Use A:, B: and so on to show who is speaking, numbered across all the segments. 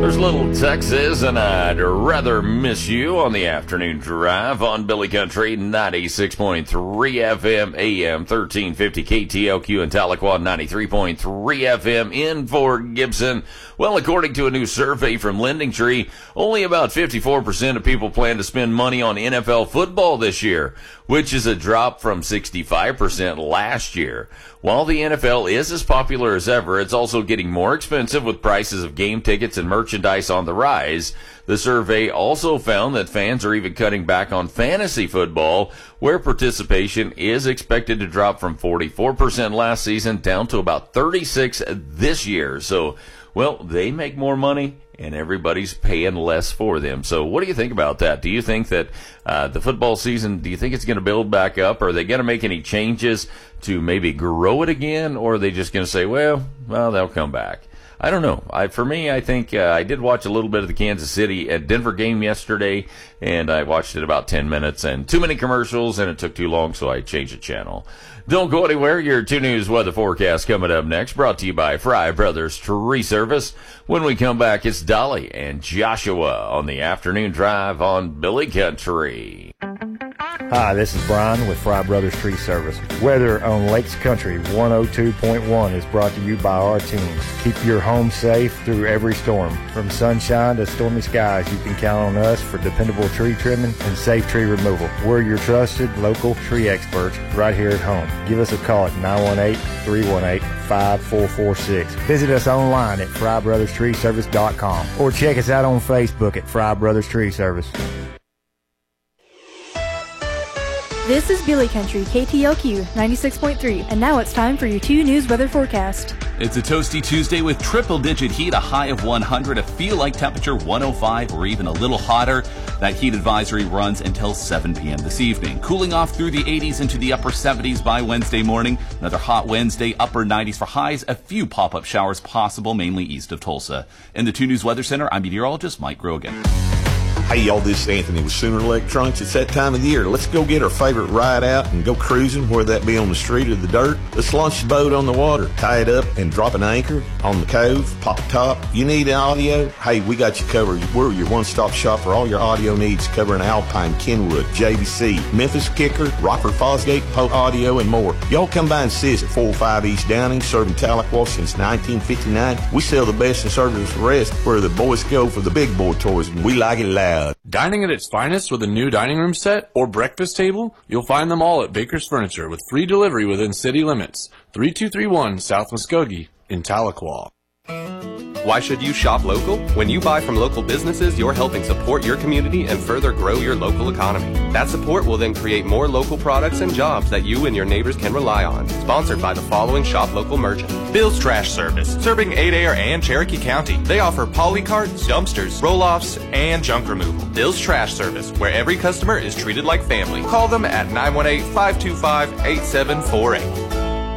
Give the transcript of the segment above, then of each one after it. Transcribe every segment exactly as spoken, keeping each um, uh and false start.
A: There's Little Texas, and I'd rather miss you on the afternoon drive on Billy Country ninety-six point three F M, A M thirteen fifty K T L Q in Tahlequah, ninety-three point three F M in Fort Gibson. Well, according to a new survey from Lending Tree, only about fifty-four percent of people plan to spend money on N F L football this year, which is a drop from sixty-five percent last year. While the N F L is as popular as ever, it's also getting more expensive with prices of game tickets and merchandise on the rise. The survey also found that fans are even cutting back on fantasy football, where participation is expected to drop from forty-four percent last season down to about thirty-six percent this year. So, well, they make more money and everybody's paying less for them. So what do you think about that? Do you think that uh, the football season, do you think it's going to build back up? Are they going to make any changes to maybe grow it again? Or are they just going to say, well, well, they'll come back? I don't know. I, for me, I think uh, I did watch a little bit of the Kansas City at Denver game yesterday, and I watched it about ten minutes, and too many commercials, and it took too long, so I changed the channel. Don't go anywhere. Your two News weather forecast coming up next, brought to you by Fry Brothers Tree Service. When we come back, it's Dolly and Joshua on the afternoon drive on Billy Country.
B: Hi, this is Brian with Fry Brothers Tree Service. Weather on Lakes Country one oh two point one is brought to you by our team. Keep your home safe through every storm. From sunshine to stormy skies, you can count on us for dependable tree trimming and safe tree removal. We're your trusted local tree experts right here at home. Give us a call at nine one eight, three one eight, five four four six. Visit us online at fry brothers tree service dot com or check us out on Facebook at Fry Brothers Tree Service.
C: This is Billy Country, K T L Q ninety-six point three, and now it's time for your two News weather forecast.
D: It's a toasty Tuesday with triple-digit heat, a high of one hundred, a feel-like temperature one oh five or even a little hotter. That heat advisory runs until seven p.m. this evening. Cooling off through the eighties into the upper seventies by Wednesday morning. Another hot Wednesday, upper nineties for highs. A few pop-up showers possible, mainly east of Tulsa. In the two News Weather Center, I'm meteorologist Mike Grogan.
E: Hey, y'all, this is Anthony with Sooner Electronics. It's that time of the year. Let's go get our favorite ride out and go cruising, whether that be on the street or the dirt. Let's launch the boat on the water, tie it up, and drop an anchor on the cove, pop a top. You need audio? Hey, we got you covered. We're your one-stop shop for all your audio needs, covering Alpine, Kenwood, J V C, Memphis Kicker, Rockford Fosgate, Polk Audio, and more. Y'all come by and see us at four oh five East Downing, serving Tahlequah since nineteen fifty-nine. We sell the best and service the rest, where the boys go for the big boy toys, and we like it loud.
F: Dining at its finest with a new dining room set or breakfast table? You'll find them all at Baker's Furniture with free delivery within city limits. thirty-two thirty-one South Muskogee in Tahlequah.
G: Why should you shop local? When you buy from local businesses, you're helping support your community and further grow your local economy. That support will then create more local products and jobs that you and your neighbors can rely on. Sponsored by the following shop local merchant.
H: Bill's Trash Service, serving Adair and Cherokee County. They offer poly carts, dumpsters, roll-offs, and junk removal. Bill's Trash Service, where every customer is treated like family. Call them at nine one eight, five two five, eight seven four eight.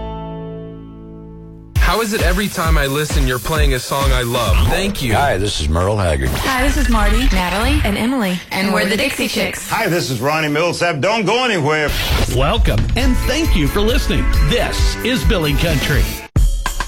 I: How is it every time I listen you're playing a song I love? Thank you.
J: Hi, this is Merle Haggard.
K: Hi, this is Marty, Natalie, and Emily. And, and we're the Dixie Chicks.
L: Hi, this is Ronnie Millsap. Don't go anywhere.
M: Welcome, and thank you for listening. This is Billy Country.